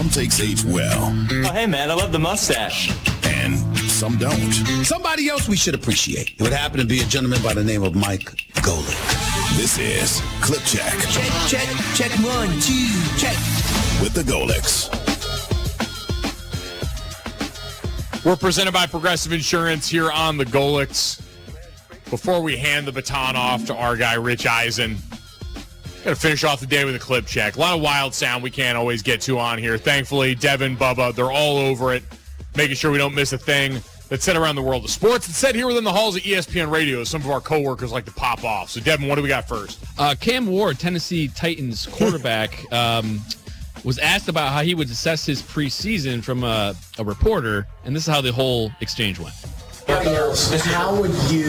takes age well. Oh, hey, man, I love the mustache. And some don't. Somebody else we should appreciate. It would happen to be a gentleman by the name of Mike Golic. This is Clip Check. Check 1, 2, check. With the Golics. We're presented by Progressive Insurance here on the Golics. Before we hand the baton off to our guy, Rich Eisen, got to finish off the day with a clip check. A lot of wild sound we can't always get to on here. Thankfully, Devin, Bubba, they're all over it, making sure we don't miss a thing that's said around the world of sports. It's said here within the halls of ESPN Radio. Some of our coworkers like to pop off. So, Devin, what do we got first? Cam Ward, Tennessee Titans quarterback, was asked about how he would assess his preseason from a reporter, and this is how the whole exchange went. How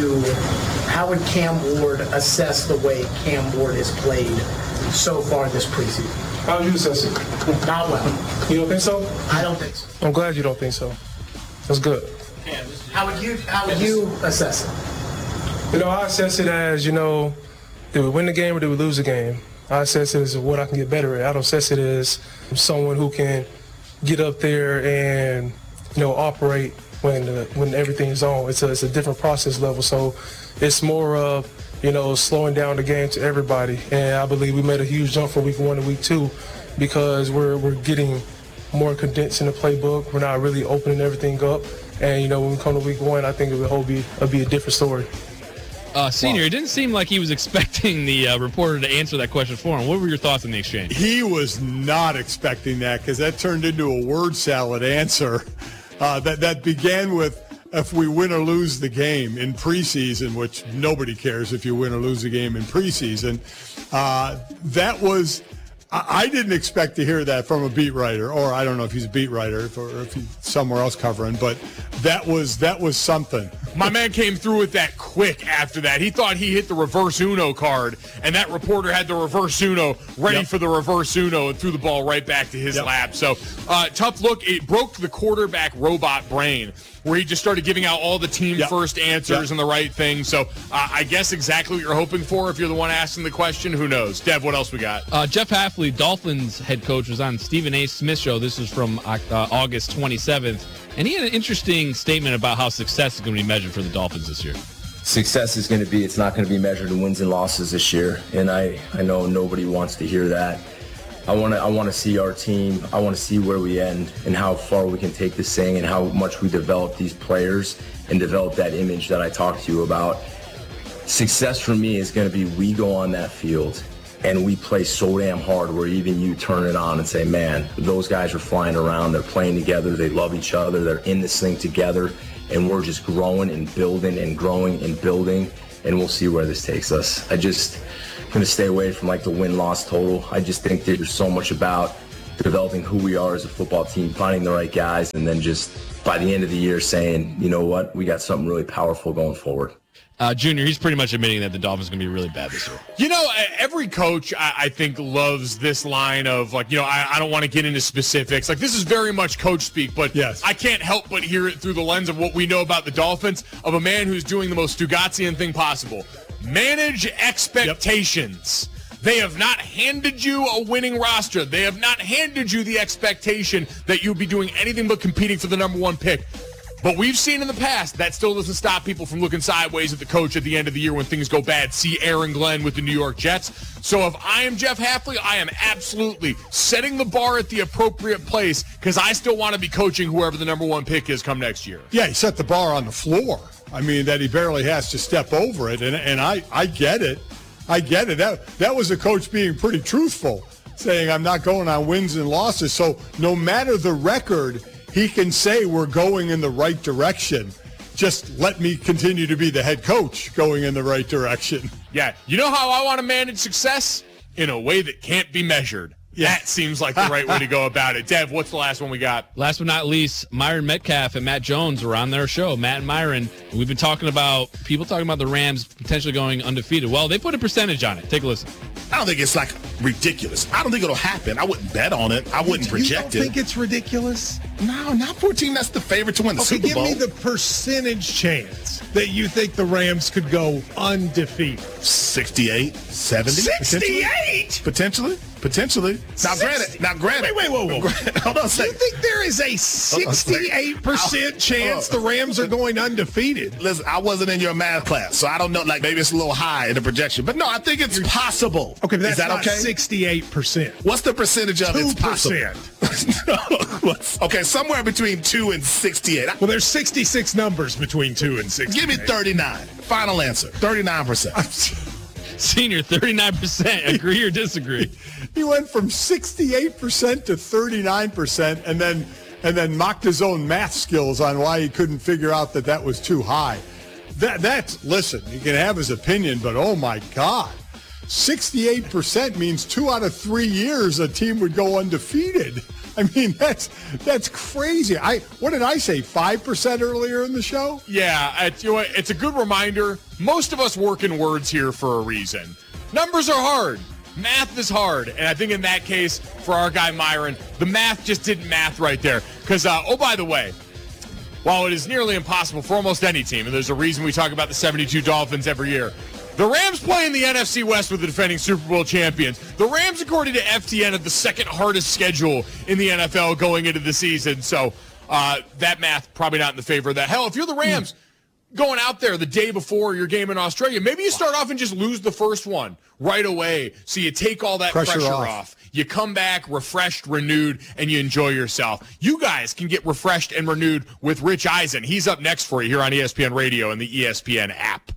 would Cam Ward assess the way Cam Ward has played so far this preseason? How would you assess it? Not well. You don't think so? I don't think so. I'm glad you don't think so. That's good. How would you assess it? I assess it as, did we win the game or did we lose the game? I assess it as what I can get better at. I don't assess it as someone who can get up there and, operate when everything is on. It's a different process level. So it's more of, slowing down the game to everybody. And I believe we made a huge jump from week 1 to week 2 because we're getting more condensed in the playbook. We're not really opening everything up. And, when we come to week 1, I think it'll be a different story. Senior, it didn't seem like he was expecting the reporter to answer that question for him. What were your thoughts on the exchange? He was not expecting that because that turned into a word salad answer that began with, if we win or lose the game in preseason, which nobody cares if you win or lose the game in preseason. That was, I didn't expect to hear that from a beat writer, or I don't know if he's a beat writer or if he's somewhere else covering, but that was something. My man came through with that quick after that. He thought he hit the reverse Uno card, and that reporter had the reverse Uno ready for the reverse Uno and threw the ball right back to his lap. So, tough look. It broke the quarterback robot brain, where he just started giving out all the team first answers and the right thing. So, I guess exactly what you're hoping for if you're the one asking the question. Who knows? Dev, what else we got? Jeff Hafley, Dolphins head coach, was on Stephen A. Smith show. This is from August 27th. And he had an interesting statement about how success is going to be measured for the Dolphins this year. Success is going to be, it's not going to be measured in wins and losses this year. And I know nobody wants to hear that. I want to see our team. I want to see where we end and how far we can take this thing and how much we develop these players and develop that image that I talked to you about. Success for me is going to be we go on that field and we play so damn hard where even you turn it on and say, man, those guys are flying around. They're playing together. They love each other. They're in this thing together. And we're just growing and building and growing and building. And we'll see where this takes us. I'm going to stay away from the win-loss total. I just think there's so much about developing who we are as a football team, finding the right guys, and then just by the end of the year saying, you know what, we got something really powerful going forward. Junior, he's pretty much admitting that the Dolphins are going to be really bad this year. Every coach, I think, loves this line of, I don't want to get into specifics. This is very much coach speak, but yes. I can't help but hear it through the lens of what we know about the Dolphins, of a man who's doing the most Stugatzian thing possible. Manage expectations. Yep. They have not handed you a winning roster. They have not handed you the expectation that you'll be doing anything but competing for the number 1 pick. But we've seen in the past that still doesn't stop people from looking sideways at the coach at the end of the year when things go bad. See Aaron Glenn with the New York Jets. So if I am Jeff Hafley, I am absolutely setting the bar at the appropriate place because I still want to be coaching whoever the number 1 pick is come next year. Yeah, he set the bar on the floor. I mean, that he barely has to step over it, and I get it. I get it. That was a coach being pretty truthful, saying I'm not going on wins and losses. So no matter the record, he can say we're going in the right direction. Just let me continue to be the head coach going in the right direction. Yeah. You know how I want to manage success? In a way that can't be measured. Yeah. That seems like the right way to go about it. Dev, what's the last one we got? Last but not least, Myron Metcalf and Matt Jones were on their show, Matt and Myron. We've been talking about the Rams potentially going undefeated. Well, they put a percentage on it. Take a listen. I don't think it's ridiculous. I don't think it'll happen. I wouldn't bet on it. I wouldn't project it. You don't think it's ridiculous? No, not for a team that's the favorite to win the Super Bowl. Give me the percentage chance that you think the Rams could go undefeated. 68, 70. 68? Potentially. Now, granted. Wait, whoa. Hold on a second. You think there is a 68% chance the Rams are going undefeated? Listen, I wasn't in your math class, so I don't know. Like, maybe it's a little high in the projection. But no, I think it's possible. Okay, but that's is that not okay? 68%. What's the percentage of 2%. it's possible? Okay, somewhere between 2 and 68. Well, there's 66 numbers between 2 and 68. Give me 39. Final answer. 39%. Senior, 39%. Agree or disagree? He went from 68% to 39%, and then mocked his own math skills on why he couldn't figure out that was too high. That's listen, he can have his opinion, but oh my God, 68% means 2 out of 3 years a team would go undefeated. I mean, that's crazy. What did I say, 5% earlier in the show? Yeah, it's a good reminder. Most of us work in words here for a reason. Numbers are hard. Math is hard. And I think in that case, for our guy Myron, the math just didn't math right there. Because, by the way, while it is nearly impossible for almost any team, and there's a reason we talk about the 72 Dolphins every year, the Rams play in the NFC West with the defending Super Bowl champions. The Rams, according to FTN, have the second hardest schedule in the NFL going into the season. So that math probably not in the favor of that. Hell, if you're the Rams going out there the day before your game in Australia, maybe you start off and just lose the first one right away. So you take all that pressure off. You come back refreshed, renewed, and you enjoy yourself. You guys can get refreshed and renewed with Rich Eisen. He's up next for you here on ESPN Radio and the ESPN app.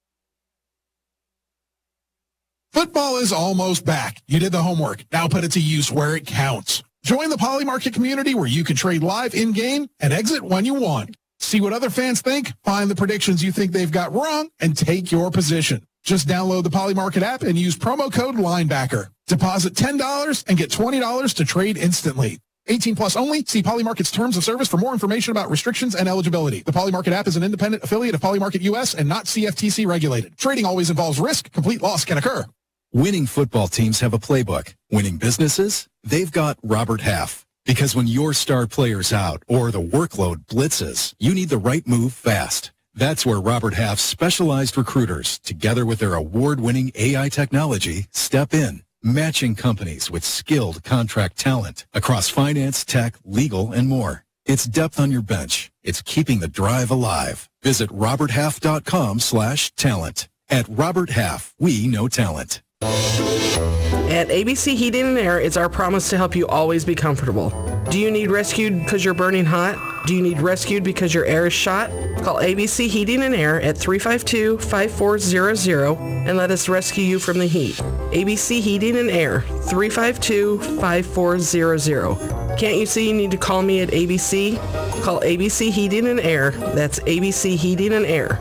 Football is almost back. You did the homework. Now put it to use where it counts. Join the Poly Market community where you can trade live in-game and exit when you want. See what other fans think, find the predictions you think they've got wrong, and take your position. Just download the Poly Market app and use promo code LINEBACKER. Deposit $10 and get $20 to trade instantly. 18 plus only. See Poly Market's terms of service for more information about restrictions and eligibility. The Poly Market app is an independent affiliate of Poly Market US and not CFTC regulated. Trading always involves risk. Complete loss can occur. Winning football teams have a playbook. Winning businesses, they've got Robert Half. Because when your star player's out or the workload blitzes, you need the right move fast. That's where Robert Half's specialized recruiters, together with their award-winning AI technology, step in, matching companies with skilled contract talent across finance, tech, legal, and more. It's depth on your bench. It's keeping the drive alive. Visit roberthalf.com/talent. At Robert Half, we know talent. At ABC Heating and Air, it's our promise to help you always be comfortable. Do you need rescued because you're burning hot? Do you need rescued because your air is shot? Call ABC Heating and Air at 352-5400 and let us rescue you from the heat. ABC Heating and Air, 352-5400. Can't you see you need to call me at ABC? Call ABC Heating and Air. That's ABC Heating and Air,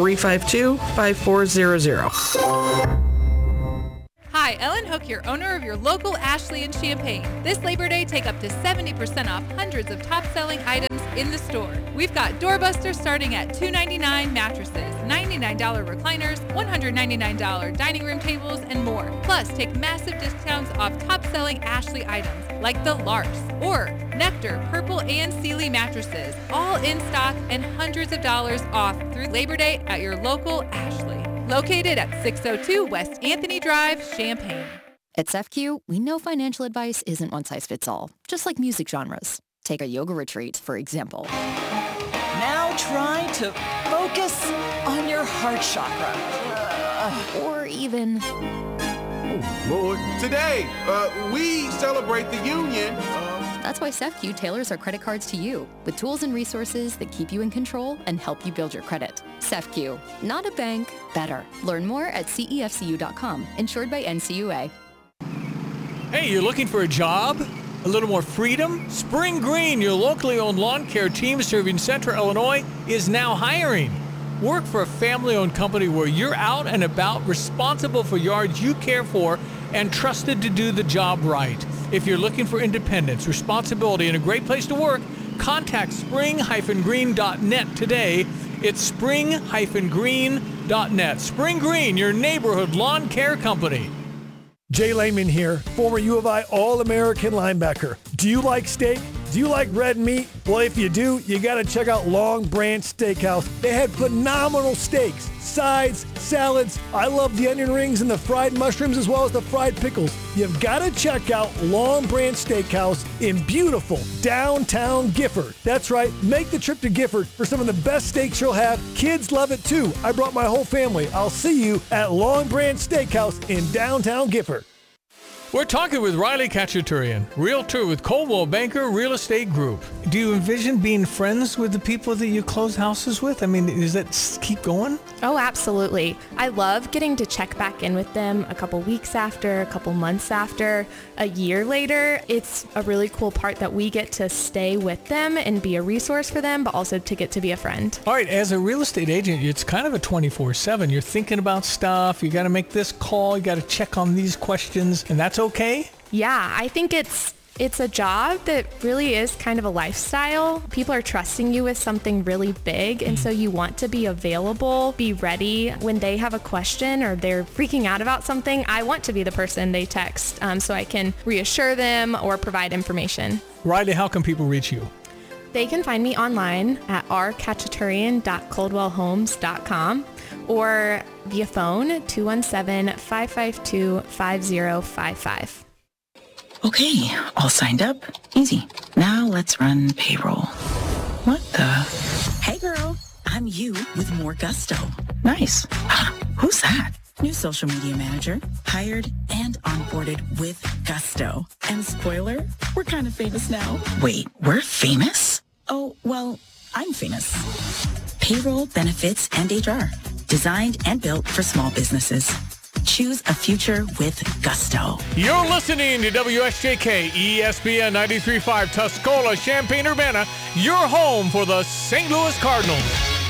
352-5400. Hi, Ellen Hook, your owner of your local Ashley in Champaign. This Labor Day, take up to 70% off hundreds of top-selling items in the store. We've got doorbusters starting at $299, mattresses, $99 recliners, $199 dining room tables, and more. Plus, take massive discounts off top-selling Ashley items like the Lars or Nectar, Purple, and Sealy mattresses, all in stock and hundreds of dollars off through Labor Day at your local Ashley. Located at 602 West Anthony Drive, Champaign. At SEFCU, we know financial advice isn't one size fits all, just like music genres. Take a yoga retreat, for example. Now try to focus on your heart chakra. Or even... Oh, Lord. Today, we celebrate the union. That's why SEFCU tailors our credit cards to you, with tools and resources that keep you in control and help you build your credit. SEFCU, not a bank, better. Learn more at cefcu.com, insured by NCUA. Hey, you're looking for a job? A little more freedom? Spring Green, your locally owned lawn care team serving Central Illinois, is now hiring. Work for a family-owned company where you're out and about, responsible for yards you care for, and trusted to do the job right. If you're looking for independence, responsibility, and a great place to work, contact spring-green.net today. It's spring-green.net. Spring Green, your neighborhood lawn care company. Jay Lehman here, former U of I All-American linebacker. Do you like steak? Do you like red meat? Well, if you do, you got to check out Long Branch Steakhouse. They had phenomenal steaks, sides, salads. I love the onion rings and the fried mushrooms as well as the fried pickles. You've got to check out Long Branch Steakhouse in beautiful downtown Gifford. That's right, make the trip to Gifford for some of the best steaks you'll have. Kids love it too. I brought my whole family. I'll see you at Long Branch Steakhouse in downtown Gifford. We're talking with Riley Khachaturian, realtor with Coldwell Banker Real Estate Group. Do you envision being friends with the people that you close houses with? I mean, does that keep going? Oh, absolutely. I love getting to check back in with them a couple weeks after, a couple months after, a year later. It's a really cool part that we get to stay with them and be a resource for them, but also to get to be a friend. All right, as a real estate agent, it's kind of a 24/7. You're thinking about stuff. You got to make this call. You got to check on these questions, and that's okay? Yeah, I think it's a job that really is kind of a lifestyle. People are trusting you with something really big, and so you want to be available, be ready when they have a question or they're freaking out about something. I want to be the person they text so I can reassure them or provide information. Riley, how can people reach you? They can find me online at rkhachaturian.coldwellhomes.com or via phone 217-552-5055. Okay, all signed up. Easy. Now let's run payroll. What the? Hey girl, I'm you with more gusto. Nice. Who's that? New social media manager, hired and onboarded with gusto. And spoiler, we're kind of famous now. Wait, we're famous? Oh, well, I'm famous. Payroll, benefits, and HR. Designed and built for small businesses. Choose a future with gusto. You're listening to WSJK ESPN 93.5 Tuscola, Champaign-Urbana, your home for the St. Louis Cardinals.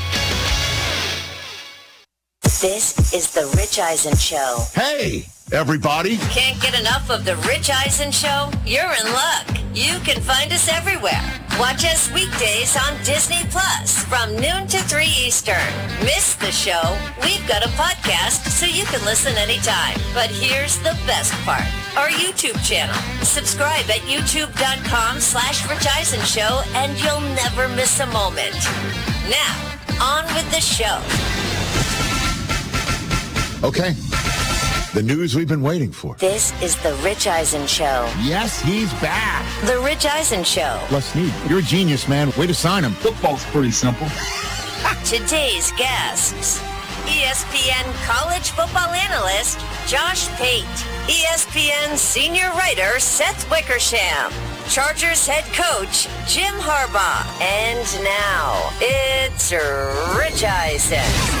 This is the Rich Eisen Show. Hey, everybody. Can't get enough of the Rich Eisen Show? You're in luck. You can find us everywhere. Watch us weekdays on Disney Plus from noon to 3 Eastern. Miss the show? We've got a podcast so you can listen anytime. But here's the best part. Our YouTube channel. Subscribe at youtube.com/Rich Eisen Show and you'll never miss a moment. Now, on with the show. Okay. The news we've been waiting for. This is the Rich Eisen Show. Yes, he's back. The Rich Eisen Show. Les Snead, you're a genius, man. Way to sign him. Football's pretty simple. Today's guests. ESPN college football analyst Josh Pate. ESPN senior writer Seth Wickersham. Chargers head coach Jim Harbaugh. And now, it's Rich Eisen.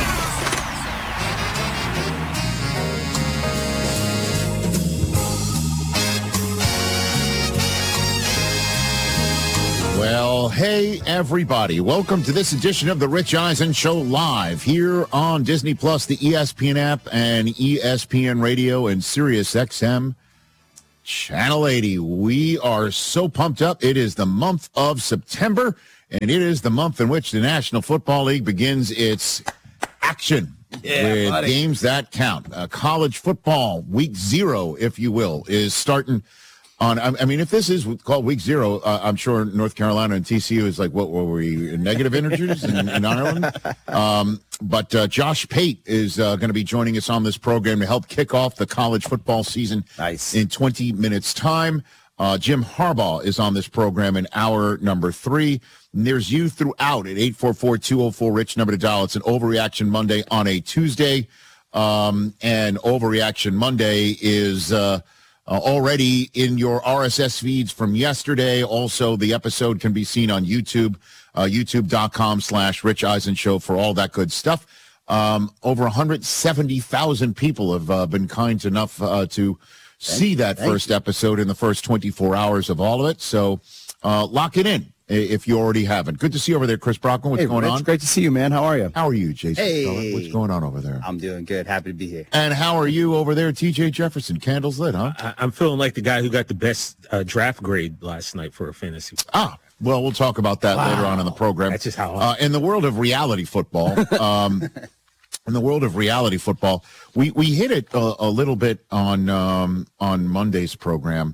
Well, hey, everybody. Welcome to this edition of the Rich Eisen Show live here on Disney Plus, the ESPN app, and ESPN Radio and Sirius XM Channel 80. We are so pumped up. It is the month of September, and it is the month in which the National Football League begins its action with games that count. College football, week 0, if you will, is starting on. I mean, if this is called week 0, I'm sure North Carolina and TCU is like, what were we, negative integers in Ireland? But Josh Pate is going to be joining us on this program to help kick off the college football season in 20 minutes' time. Jim Harbaugh is on this program in hour number 3. And there's you throughout at 844-204-RICH, number to dial. It's an Overreaction Monday on a Tuesday. And Overreaction Monday is already in your RSS feeds from yesterday. Also, the episode can be seen on YouTube, youtube.com/Rich Eisen Show for all that good stuff. Over 170,000 people have been kind enough to see that first episode in the first 24 hours of all of it. So lock it in if you already haven't. Good to see you over there, Chris Brockman. What's going on? Great to see you, man. How are you? How are you, Jason? Hey. What's going on over there? I'm doing good. Happy to be here. And how are you over there, TJ Jefferson? Candles lit, huh? I'm feeling like the guy who got the best draft grade last night for a fantasy. Well, we'll talk about that later on in the program. That's just how in the world of reality football, in the world of reality football, we hit it a little bit on Monday's program,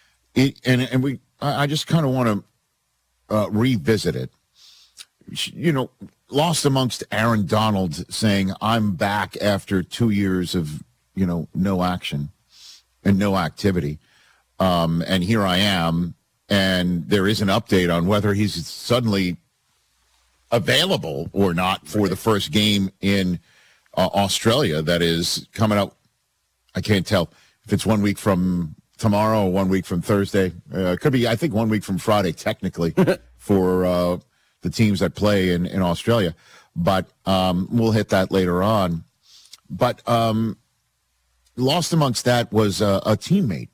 I just kind of want to revisit it. You know, lost amongst Aaron Donald saying, "I'm back after 2 years of no action and no activity, and here I am." And there is an update on whether he's suddenly available or not for the first game in Australia that is coming up. I can't tell if it's 1 week from tomorrow or 1 week from Thursday. It could be, I think, 1 week from Friday, technically, for the teams that play in Australia. But we'll hit that later on. But lost amongst that was a teammate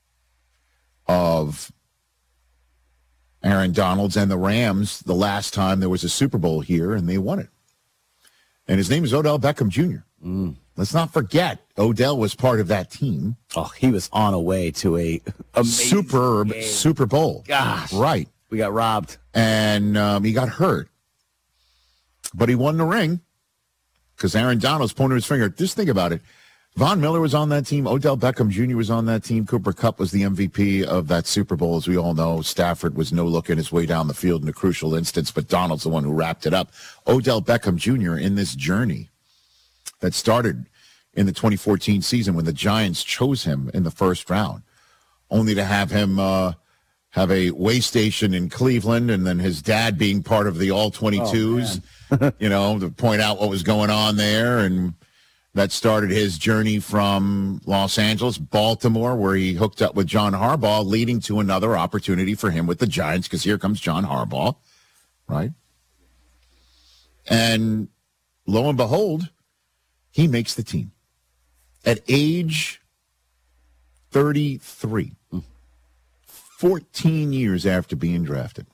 of Aaron Donald's and the Rams the last time there was a Super Bowl here, and they won it. And his name is Odell Beckham Jr. Let's not forget, Odell was part of that team. Oh, he was on a way to a superb game. Super Bowl. Gosh. Right. We got robbed. And he got hurt. But he won the ring because Aaron Donald's pointing his finger. Just think about it. Von Miller was on that team. Odell Beckham Jr. was on that team. Cooper Kupp was the MVP of that Super Bowl, as we all know. Stafford was no-looking his way down the field in a crucial instance, but Donald's the one who wrapped it up. Odell Beckham Jr. in this journey that started in the 2014 season when the Giants chose him in the first round, only to have him have a way station in Cleveland, and then his dad being part of the All-22s, to point out what was going on there, and that started his journey from Los Angeles, Baltimore, where he hooked up with John Harbaugh, leading to another opportunity for him with the Giants, because here comes John Harbaugh, right? And lo and behold, he makes the team at age 33, 14 years after being drafted.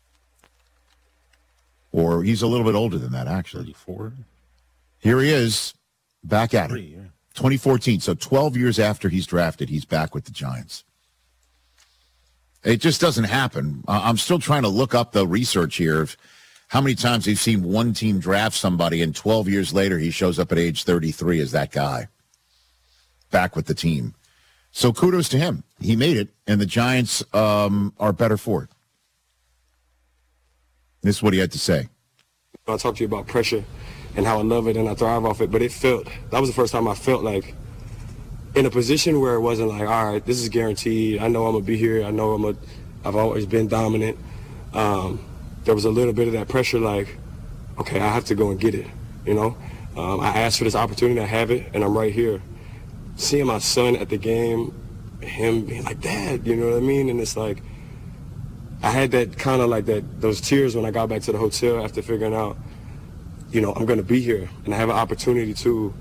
Or he's a little bit older than that, actually. 34. Here he is. Back at it. 2014. So 12 years after he's drafted, he's back with the Giants. It just doesn't happen. I'm still trying to look up the research here of how many times we've seen one team draft somebody and 12 years later he shows up at age 33 as that guy. Back with the team. So kudos to him. He made it, and the Giants are better for it. This is what he had to say. I'll talk to you about pressure and how I love it and I thrive off it. But that was the first time I felt like in a position where it wasn't like, all right, this is guaranteed. I know I'm going to be here. I know I've always been dominant. There was a little bit of that pressure like, okay, I have to go and get it, I asked for this opportunity, I have it, and I'm right here. Seeing my son at the game, him being like, Dad, you know what I mean? And it's like, I had that kind of like those tears when I got back to the hotel after figuring out, I'm going to be here and I have an opportunity to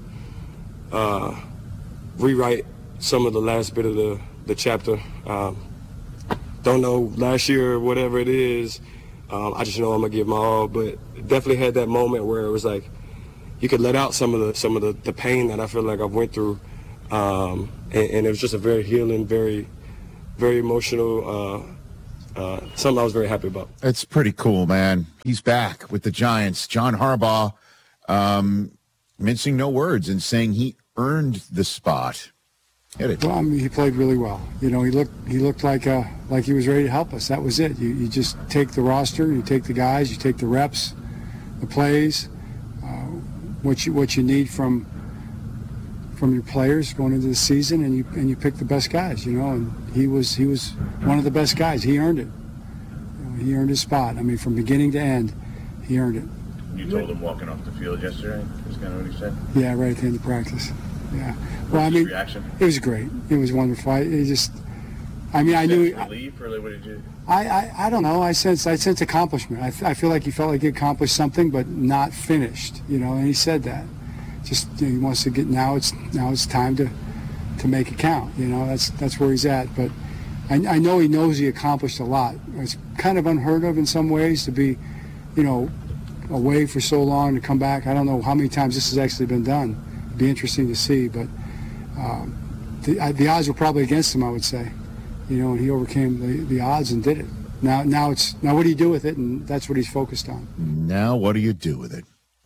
rewrite some of the last bit of the chapter. Don't know last year or whatever it is. I just know I'm going to give my all, but definitely had that moment where it was like you could let out some of the pain that I feel like I've went through. And it was just a very healing, very, very emotional something I was very happy about. It's pretty cool, man. He's back with the Giants. John Harbaugh mincing no words and saying he earned the spot. Hit it. Well, he played really well. He looked like he was ready to help us. That was it. You just take the roster, you take the guys, you take the reps, the plays, what you need from your players going into the season, and you pick the best guys, and he was one of the best guys. He earned it. He earned his spot. From beginning to end, he earned it. You told him walking off the field yesterday? Is kind of what he said? Yeah, right at the end of practice. Yeah. What was his reaction? It was great. It was wonderful. I knew. Relief, or what did you? I don't know. I sense accomplishment. I feel like he felt like he accomplished something, but not finished. And he said that. Just he wants to get now. It's time to make it count. That's where he's at. But I know he knows he accomplished a lot. It's kind of unheard of in some ways to be, away for so long to come back. I don't know how many times this has actually been done. It'd be interesting to see. But the odds were probably against him, I would say. And he overcame the odds and did it. Now what do you do with it? And that's what he's focused on. Now what do you do with it?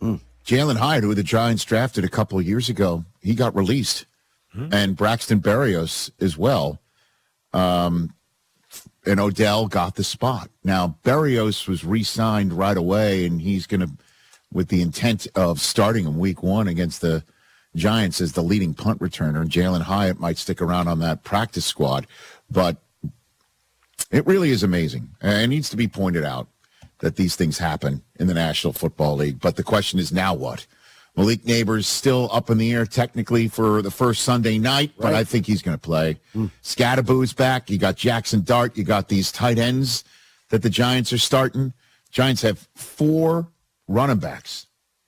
Jalen Hyatt, who the Giants drafted a couple of years ago, he got released. And Braxton Berrios as well. And Odell got the spot. Now, Berrios was re-signed right away, and he's going to, with the intent of starting him week 1 against the Giants as the leading punt returner. And Jalen Hyatt might stick around on that practice squad. But it really is amazing. And it needs to be pointed out that these things happen in the National Football League. But the question is, now what? Malik Neighbors still up in the air technically for the first Sunday night, but I think he's going to play. Scatterboo's back. You got Jackson Dart. You got these tight ends that the Giants are starting. Giants have 4 running backs.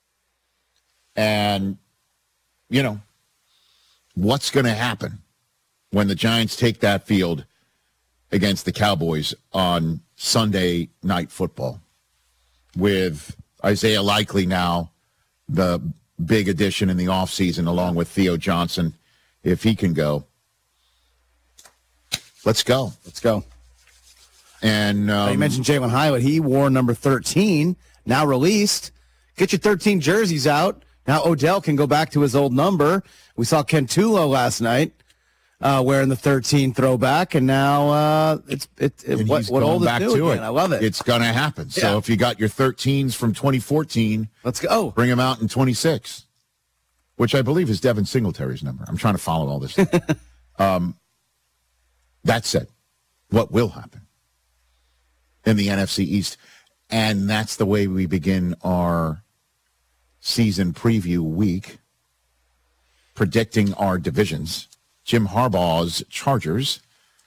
And, you know, what's going to happen when the Giants take that field against the Cowboys on Sunday Night Football with Isaiah Likely now, the big addition in the offseason, along with Theo Johnson, if he can go. Let's go. And you mentioned Jalen Hyatt. He wore number 13, now released. Get your 13 jerseys out. Now Odell can go back to his old number. We saw Ken Tulo last night wearing the 13 throwback, and now what old is new again. I love it. It's going to happen. Yeah. So if you got your 13s from 2014, let's go. Bring them out in 26, which I believe is Devin Singletary's number. I'm trying to follow all this. That said, what will happen in the NFC East? And that's the way we begin our season preview week, predicting our divisions. Jim Harbaugh's Chargers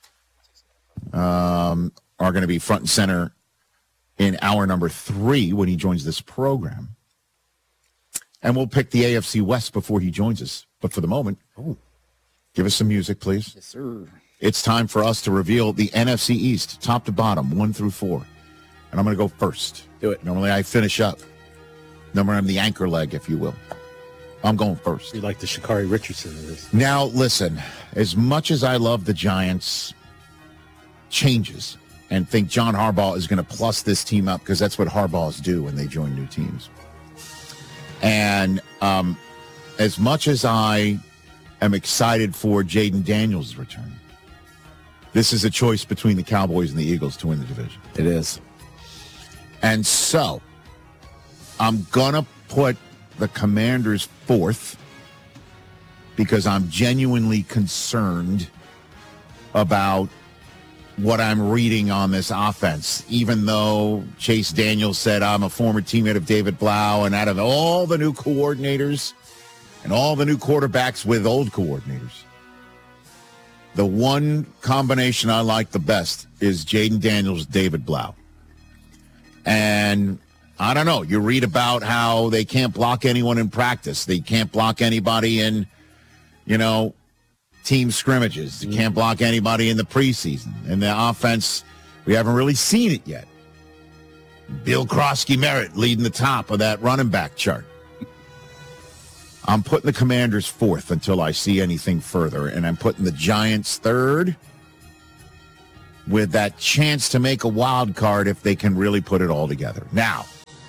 are going to be front and center in hour number 3 when he joins this program. And we'll pick the AFC West before he joins us. But for the moment, give us some music, please. Yes, sir. It's time for us to reveal the NFC East, top to bottom, 1 through 4. And I'm going to go first. Do it. Normally I finish up. Normally I'm the anchor leg, if you will. I'm going first. You like the Sha'Carri Richardson of this. Now, listen, as much as I love the Giants' changes and think John Harbaugh is going to plus this team up, because that's what Harbaughs do when they join new teams. And as much as I am excited for Jaden Daniels' return, this is a choice between the Cowboys and the Eagles to win the division. It is. And so I'm going to put the Commanders 4th because I'm genuinely concerned about what I'm reading on this offense, even though Chase Daniels said I'm a former teammate of David Blau, and out of all the new coordinators and all the new quarterbacks with old coordinators, the one combination I like the best is Jaden Daniels, David Blau. And I don't know, you read about how they can't block anyone in practice. They can't block anybody in, team scrimmages. They can't block anybody in the preseason. And the offense, we haven't really seen it yet. Bill Krosky-Merritt leading the top of that running back chart. I'm putting the Commanders 4th until I see anything further, and I'm putting the Giants 3rd with that chance to make a wild card if they can really put it all together. Now,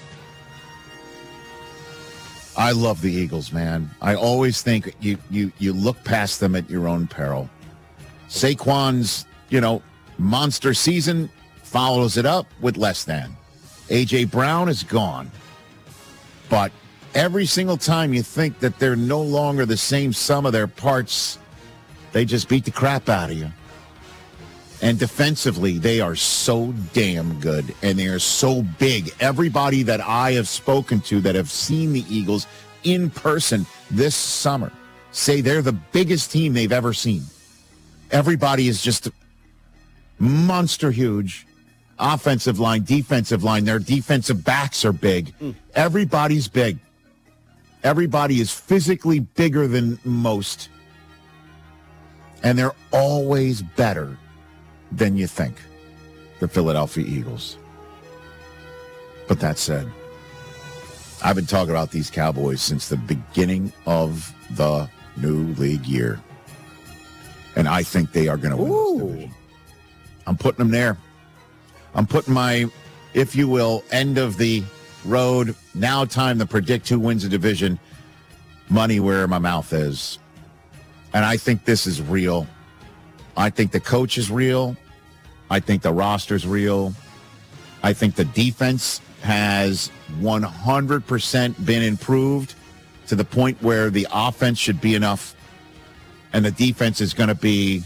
I love the Eagles, man. I always think you look past them at your own peril. Saquon's, monster season follows it up with less than. A.J. Brown is gone. But every single time you think that they're no longer the same sum of their parts, they just beat the crap out of you. And defensively, they are so damn good, and they are so big. Everybody that I have spoken to that have seen the Eagles in person this summer say they're the biggest team they've ever seen. Everybody is just monster huge. Offensive line, defensive line, their defensive backs are big. Everybody's big. Everybody is physically bigger than most. And they're always better than you think, the Philadelphia Eagles. But that said, I've been talking about these Cowboys since the beginning of the new league year. And I think they are going to win this division. I'm putting them there. I'm putting my, if you will, end of the road. Now time to predict who wins the division. Money where my mouth is. And I think this is real. I think the coach is real. I think the roster's real. I think the defense has 100% been improved to the point where the offense should be enough. And the defense is going to be,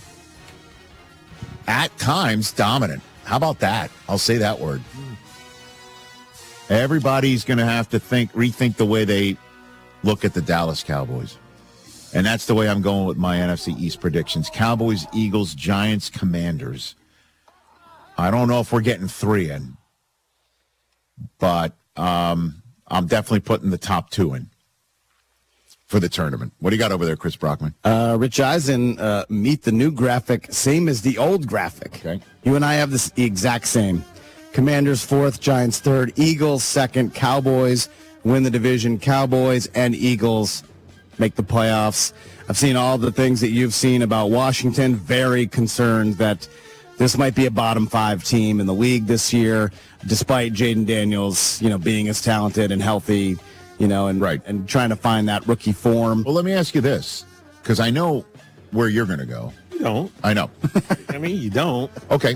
at times, dominant. How about that? I'll say that word. Everybody's going to have to rethink the way they look at the Dallas Cowboys. And that's the way I'm going with my NFC East predictions. Cowboys, Eagles, Giants, Commanders. I don't know if we're getting 3 in, but I'm definitely putting the top 2 in for the tournament. What do you got over there, Chris Brockman? Rich Eisen, meet the new graphic, same as the old graphic. Okay. You and I have the exact same. Commanders 4th, Giants 3rd, Eagles 2nd, Cowboys win the division. Cowboys and Eagles make the playoffs. I've seen all the things that you've seen about Washington. Very concerned that this might be a bottom 5 team in the league this year, despite Jaden Daniels, being as talented and healthy, and trying to find that rookie form. Well, let me ask you this, because I know where you're going to go. You don't. I know. I mean, you don't. Okay.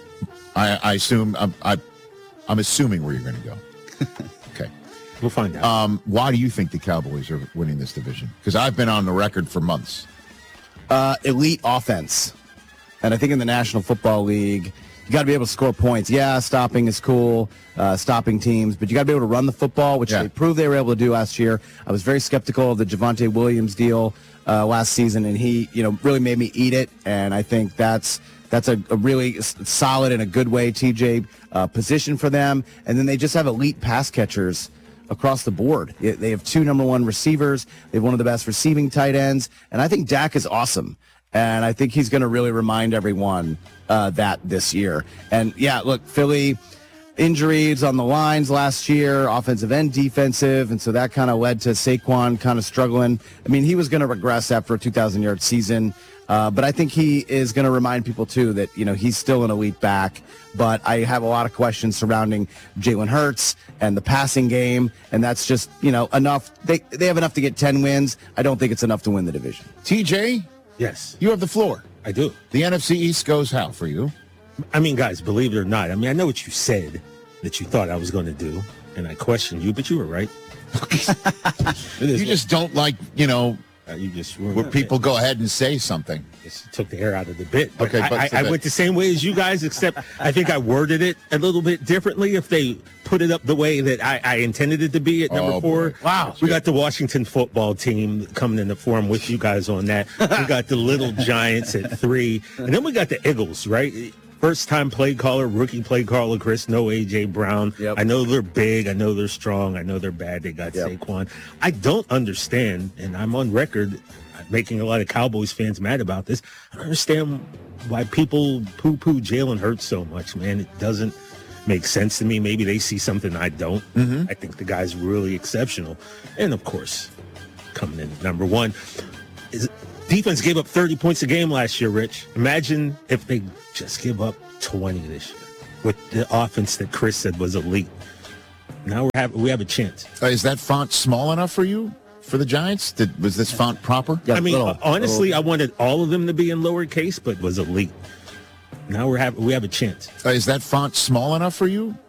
I assume I'm assuming where you're going to go. Okay. We'll find out. Why do you think the Cowboys are winning this division? Because I've been on the record for months. Elite offense. And I think in the National Football League, you got to be able to score points. Yeah, stopping is cool, stopping teams, but you got to be able to run the football, which they proved they were able to do last year. I was very skeptical of the Javonte Williams deal last season, and he, really made me eat it. And I think that's a really solid and a good way, TJ, position for them. And then they just have elite pass catchers across the board. They have 2 number 1 receivers. They have one of the best receiving tight ends. And I think Dak is awesome. And I think he's going to really remind everyone that this year. And, yeah, look, Philly, injuries on the lines last year, offensive and defensive, and so that kind of led to Saquon kind of struggling. I mean, he was going to regress after a 2,000-yard season, but I think he is going to remind people, too, that, he's still an elite back. But I have a lot of questions surrounding Jalen Hurts and the passing game, and that's just, enough. They have enough to get 10 wins. I don't think it's enough to win the division. TJ? Yes. You have the floor. I do. The NFC East goes how for you? I mean, guys, believe it or not, I know what you said that you thought I was going to do, and I questioned you, but you were right. You just don't like, where people go ahead and say something. Just took the air out of the bit. But Okay, I went the same way as you guys, except I think I worded it a little bit differently if they put it up the way that I intended it to be at number 4. Wow. We got the Washington football team coming into form with you guys on that. We got the Little Giants at 3. And then we got the Eagles, right? First-time play caller, rookie play caller, Chris, no A.J. Brown. Yep. I know they're big. I know they're strong. I know they're bad. They got Saquon. I don't understand, and I'm on record making a lot of Cowboys fans mad about this. I don't understand why people poo-poo Jalen Hurts so much, man. It doesn't make sense to me. Maybe they see something I don't. Mm-hmm. I think the guy's really exceptional. And, of course, coming in at number 1 is defense gave up 30 points a game last year, Rich. Imagine if they just give up 20 this year with the offense that Chris said was elite. Now we have a chance. Is that font small enough for you, for the Giants? Was this font proper? I mean, honestly, I wanted all of them to be in lowercase, but was elite. Now we have a chance. Is that font small enough for you?